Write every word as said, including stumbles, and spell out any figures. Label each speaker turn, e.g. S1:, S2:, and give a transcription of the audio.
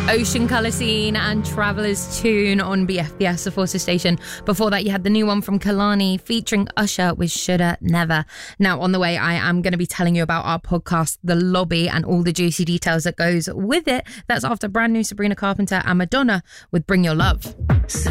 S1: Ocean Colour Scene and Traveller's Tune on B F B S, the Forces Station. Before that, you had the new one from Kehlani featuring Usher with Shoulda Never. Now, on the way, I am going to be telling you about our podcast, The Lobby, and all the juicy details that goes with it. That's after brand new Sabrina Carpenter and Madonna with Bring Your Love.